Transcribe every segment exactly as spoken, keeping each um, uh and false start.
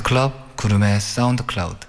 애프터클럽 구름의 사운드 클라우드.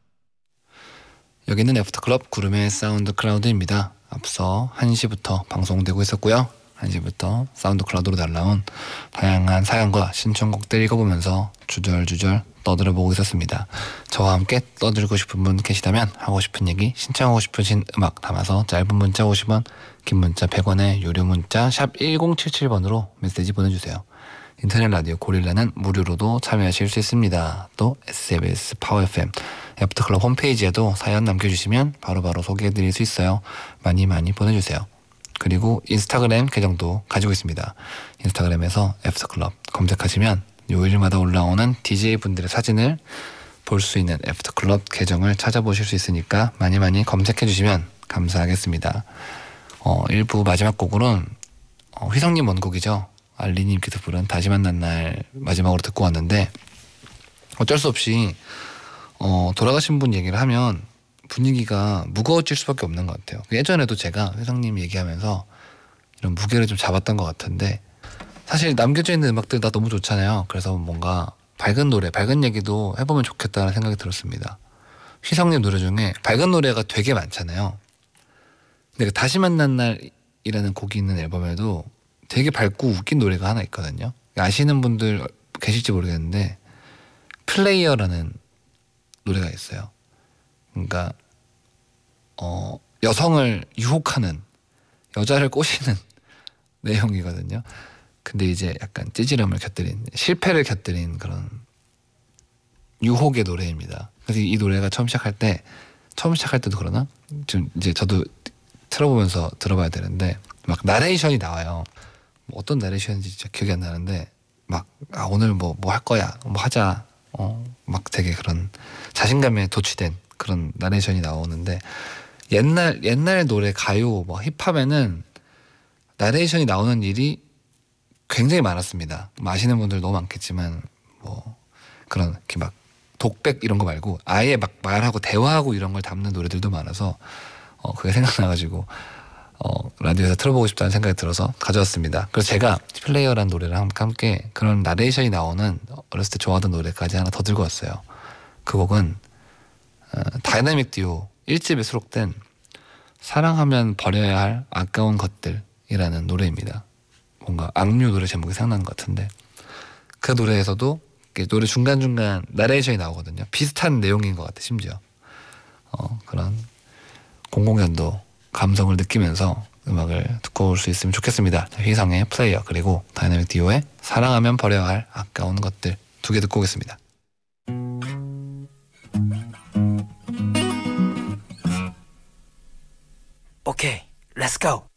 여기는 애프터클럽 구름의 사운드 클라우드입니다. 앞서 한 시부터 방송되고 있었고요. 한 시부터 사운드 클라우드로 날라온 다양한 사연과 신청곡들 읽어보면서 주절주절 떠들어보고 있었습니다. 저와 함께 떠들고 싶은 분 계시다면 하고 싶은 얘기, 신청하고 싶으신 음악 담아서 짧은 문자 오십 원, 긴 문자 백 원에 유료 문자 샵 일공칠칠 번으로 메시지 보내주세요. 인터넷 라디오 고릴라는 무료로도 참여하실 수 있습니다. 또 에스비에스 파워 에프엠 애프터클럽 홈페이지에도 사연 남겨주시면 바로바로 소개해드릴 수 있어요. 많이 많이 보내주세요. 그리고 인스타그램 계정도 가지고 있습니다. 인스타그램에서 애프터클럽 검색하시면 요일마다 올라오는 디제이분들의 사진을 볼 수 있는 애프터클럽 계정을 찾아보실 수 있으니까 많이 많이 검색해주시면 감사하겠습니다. 어, 일 부 마지막 곡으로는 어, 휘성님 원곡이죠. 알리님께서 부른 다시 만난 날 마지막으로 듣고 왔는데, 어쩔 수 없이 어, 돌아가신 분 얘기를 하면 분위기가 무거워질 수밖에 없는 것 같아요. 예전에도 제가 회장님 얘기하면서 이런 무게를 좀 잡았던 것 같은데, 사실 남겨져 있는 음악들 다 너무 좋잖아요. 그래서 뭔가 밝은 노래, 밝은 얘기도 해보면 좋겠다는 생각이 들었습니다. 휘성님 노래 중에 밝은 노래가 되게 많잖아요. 근데 다시 만난 날이라는 곡이 있는 앨범에도 되게 밝고 웃긴 노래가 하나 있거든요. 아시는 분들 계실지 모르겠는데 플레이어라는 노래가 있어요. 그러니까 어, 여성을 유혹하는, 여자를 꼬시는 내용이거든요. 근데 이제 약간 찌질함을 곁들인, 실패를 곁들인 그런 유혹의 노래입니다. 그래서 이 노래가 처음 시작할 때 처음 시작할 때도 그러나 좀 이제 저도 틀어보면서 들어봐야 되는데 막 나레이션이 나와요. 뭐 어떤 나레이션인지 진짜 기억이 안 나는데 막 아, 오늘 뭐 뭐 할 거야, 뭐 하자, 어, 막 되게 그런 자신감에 도취된 그런 나레이션이 나오는데, 옛날 옛날 노래 가요 뭐 힙합에는 나레이션이 나오는 일이 굉장히 많았습니다. 뭐 아시는 분들 너무 많겠지만 뭐 그런 이렇게 막 독백 이런 거 말고 아예 막 말하고 대화하고 이런 걸 담는 노래들도 많아서 어, 그게 생각나가지고 어, 라디오에서 틀어보고 싶다는 생각이 들어서 가져왔습니다. 그래서 제가 플레이어라는 노래랑 함께 그런 나레이션이 나오는 어렸을 때 좋아하던 노래까지 하나 더 들고 왔어요. 그 곡은 어, 다이나믹 듀오 일 집에 수록된 사랑하면 버려야 할 아까운 것들이라는 노래입니다. 뭔가 악뮤 노래 제목이 생각나는 것 같은데, 그 노래에서도 노래 중간중간 나레이션이 나오거든요. 비슷한 내용인 것 같아. 심지어 어, 그런 공공연도 감성을 느끼면서 음악을 듣고 올 수 있으면 좋겠습니다. 휘성의 플레이어 그리고 다이나믹 듀오의 사랑하면 버려야 할 아까운 것들 두 개 듣고 오겠습니다. 오케이, 렛츠 고!